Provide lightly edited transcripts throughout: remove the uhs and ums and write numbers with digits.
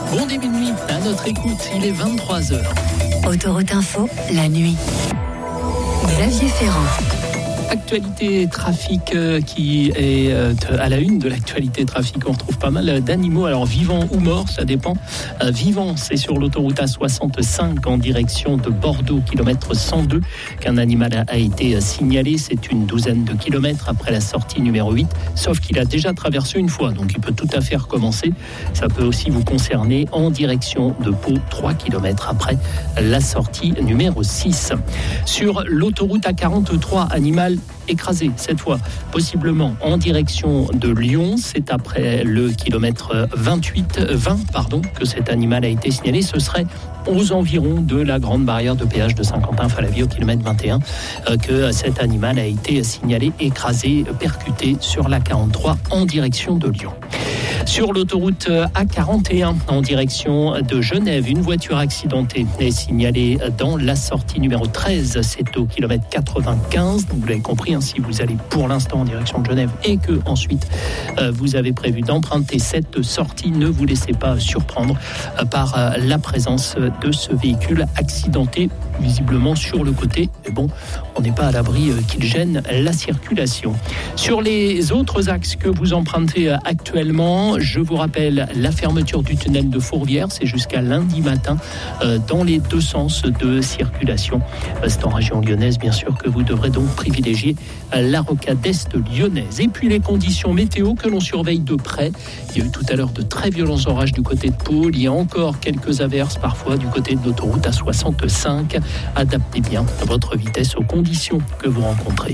Bon début de nuit à notre écoute, il est 23h. Autoroute Info, la nuit. Xavier Ferrand. Actualité trafic qui est à la une de l'actualité trafic. On retrouve pas mal d'animaux, alors vivants ou morts, ça dépend. Vivants, c'est sur l'autoroute A65 en direction de Bordeaux, kilomètre 102, qu'un animal a été signalé. C'est une douzaine de kilomètres après la sortie numéro 8, sauf qu'il a déjà traversé une fois, donc il peut tout à fait recommencer. Ça peut aussi vous concerner en direction de Pau, 3 kilomètres après la sortie numéro 6. Sur l'autoroute A43, animal écrasé, cette fois, possiblement en direction de Lyon. C'est après le kilomètre 20 que cet animal a été signalé. Ce serait aux environs de la grande barrière de péage de Saint-Quentin-Falavie au kilomètre 21 que cet animal a été signalé, écrasé, percuté sur la 43 en direction de Lyon. Sur l'autoroute A41 en direction de Genève, une voiture accidentée est signalée dans la sortie numéro 13. C'est au kilomètre 95. Donc vous l'avez compris, si vous allez pour l'instant en direction de Genève et que ensuite vous avez prévu d'emprunter cette sortie, ne vous laissez pas surprendre par la présence de ce véhicule accidenté visiblement sur le côté. Mais bon, on n'est pas à l'abri qu'il gêne la circulation. Sur les autres axes que vous empruntez actuellement, je vous rappelle la fermeture du tunnel de Fourvière, c'est jusqu'à lundi matin dans les deux sens de circulation. C'est en région lyonnaise, bien sûr, que vous devrez donc privilégier la rocade est lyonnaise. Et puis les conditions météo que l'on surveille de près. Il y a eu tout à l'heure de très violents orages du côté de Pau. Il y a encore quelques averses parfois du côté de l'autoroute A65. Adaptez bien votre vitesse aux conditions que vous rencontrez.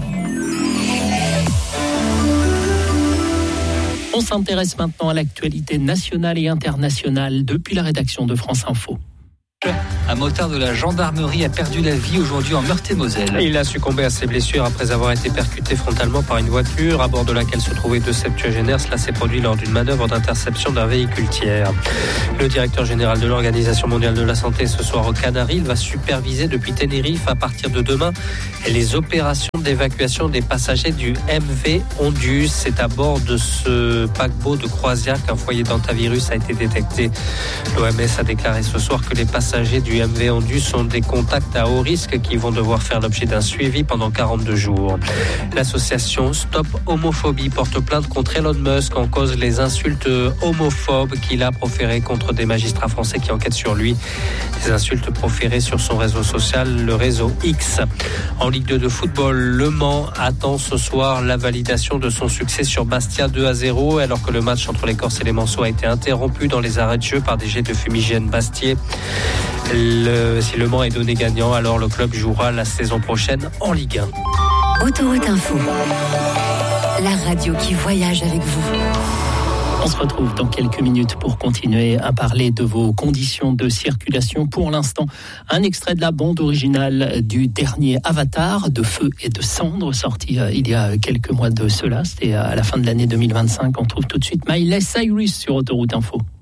On s'intéresse maintenant à l'actualité nationale et internationale depuis la rédaction de France Info. Un motard de la gendarmerie a perdu la vie aujourd'hui en Meurthe-et-Moselle. Il a succombé à ses blessures après avoir été percuté frontalement par une voiture à bord de laquelle se trouvaient deux septuagénaires. Cela s'est produit lors d'une manœuvre d'interception d'un véhicule tiers. Le directeur général de l'Organisation mondiale de la santé ce soir aux Canaries, il va superviser depuis Tenerife à partir de demain les opérations d'évacuation des passagers du MV Ondius. C'est à bord de ce paquebot de croisière qu'un foyer d'hantavirus a été détecté. L'OMS a déclaré ce soir que les passagers du MV Ondius sont des contacts à haut risque qui vont devoir faire l'objet d'un suivi pendant 42 jours. L'association Stop Homophobie porte plainte contre Elon Musk en cause les insultes homophobes qu'il a proférées contre des magistrats français qui enquêtent sur lui. Des insultes proférées sur son réseau social, le réseau X. En Ligue 2 de football, Le Mans attend ce soir la validation de son succès sur Bastia 2-0, alors que le match entre les Corses et les Manceaux a été interrompu dans les arrêts de jeu par des jets de fumigène Bastier. Si Le Mans est donné gagnant, alors le club jouera la saison prochaine en Ligue 1. Autoroute Info, la radio qui voyage avec vous. On se retrouve dans quelques minutes pour continuer à parler de vos conditions de circulation. Pour l'instant, un extrait de la bande originale du dernier Avatar, de Feu et de Cendre, sorti il y a quelques mois de cela. C'était à la fin de l'année 2025. On trouve tout de suite Miley Cyrus sur Autoroute Info.